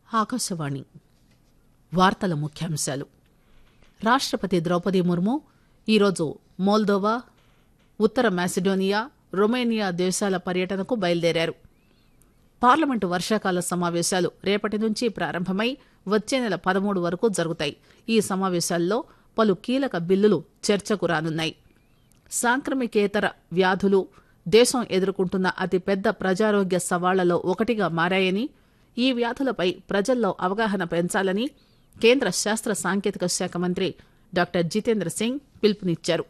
ఆకాశవాణి వార్తల ముఖ్యాంశాలు. రాష్ట్రపతి ద్రౌపది ముర్ము ఈరోజు మోల్దోవా, ఉత్తర మాసిడోనియా, రొమేనియా దేశాల పర్యటనకు బయలుదేరారు. పార్లమెంటు వర్షాకాల సమావేశాలు రేపటి నుంచి ప్రారంభమై వచ్చే నెల 13 వరకు జరుగుతాయి. ఈ సమావేశాల్లో పలు కీలక బిల్లులు చర్చకు రానున్నాయి. సాంక్రమికేతర వ్యాధులు దేశం ఎదుర్కొంటున్న అతిపెద్ద ప్రజారోగ్య సవాళ్లలో ఒకటిగా మారాయని, ఈ వ్యాధులపై ప్రజల్లో అవగాహన పెంచాలని కేంద్ర శాస్త్ర సాంకేతిక శాఖ మంత్రి డాక్టర్ జితేంద్ర సింగ్ పిలుపునిచ్చారు.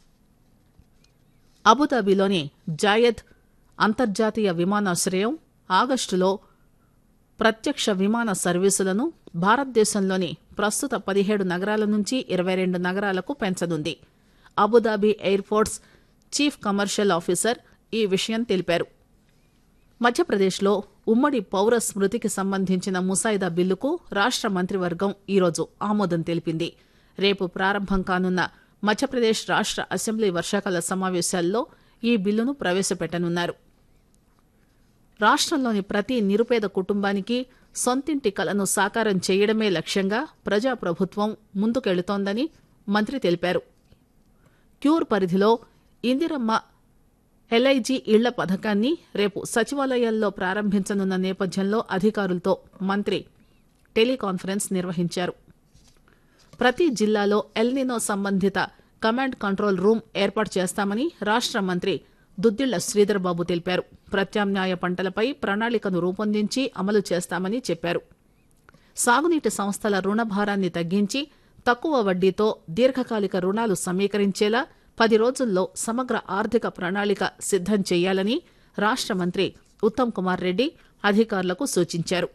అబుదాబిలోని జాయద్ అంతర్జాతీయ విమానాశ్రయం ఆగస్టులో ప్రత్యక్ష విమాన సర్వీసులను భారతదేశంలోని ప్రస్తుత 17 నగరాల నుంచి 22 నగరాలకు పెంచనుంది. Abu Dhabi air force chief commercial officer ఈ విషయం తెలిపారు. మధ్యప్రదేశ్లో ఉమ్మడి పౌర స్మృతికి సంబంధించిన ముసాయిదా బిల్లుకు రాష్ట్ర మంత్రివర్గం ఈరోజు ఆమోదం తెలిపింది. రేపు ప్రారంభం కానున్న మధ్యప్రదేశ్ రాష్ట్ర అసెంబ్లీ వర్షాకాల సమావేశాల్లో ఈ బిల్లును ప్రవేశపెట్టనున్నారు. రాష్ట్రంలోని ప్రతి నిరుపేద కుటుంబానికి సొంతింటి కలను సాకారం చేయడమే లక్ష్యంగా ప్రజాప్రభుత్వం ముందుకెళుతోందని మంత్రి తెలిపారు. క్యూర్ పరిధిలో ఇందిరమ్మ ఎల్ఐజీ ఇళ్ల పథకాన్ని రేపు సచివాలయాల్లో ప్రారంభించనున్న నేపథ్యంలో అధికారులతో మంత్రి టెలికాన్ఫరెన్స్ నిర్వహించారు. ప్రతి జిల్లాలో ఎల్నినో సంబంధిత కమాండ్ కంట్రోల్ రూమ్ ఏర్పాటు చేస్తామని రాష్ట్ర మంత్రి దుద్దిళ్ల శ్రీధర్బాబు తెలిపారు. ప్రత్యామ్నాయ పంటలపై ప్రణాళికను రూపొందించి అమలు చేస్తామని చెప్పారు. సాగునీటి సంస్థల రుణభారాన్ని తగ్గించి తక్కువ వడ్డీతో దీర్ఘకాలిక రుణాలు సమీకరించేలా 10 రోజుల్లో సమగ్ర ఆర్థిక ప్రణాళిక సిద్దం చేయాలని రాష్ట్ర మంత్రి ఉత్తమ్ కుమార్ రెడ్డి అధికారులకు సూచించారు.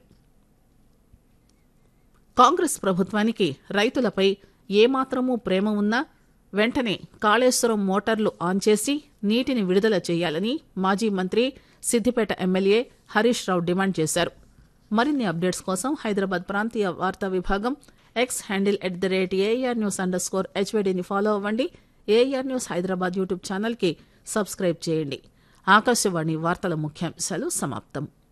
కాంగ్రెస్ ప్రభుత్వానికి రైతులపై ఏమాత్రమూ ప్రేమ ఉన్నా వెంటనే కాళేశ్వరం మోటార్లు ఆన్ చేసి నీటిని విడుదల చేయాలని మాజీ మంత్రి సిద్దిపేట ఎమ్మెల్యే హరీష్ రావు డిమాండ్ చేశారు. మరిన్ని అప్డేట్స్ కోసం హైదరాబాద్ ప్రాంతీయ వార్తా విభాగం ఎక్స్ హ్యాండిల్ @ARNews_HVDని ఫాలో అవ్వండి. ఏఆర్ న్యూస్ హైదరాబాద్ యూట్యూబ్ ఛానల్కి సబ్స్క్రైబ్ చేయండి. ఆకాశవాణి వార్తల ముఖ్యాంశాలు సమాప్తం.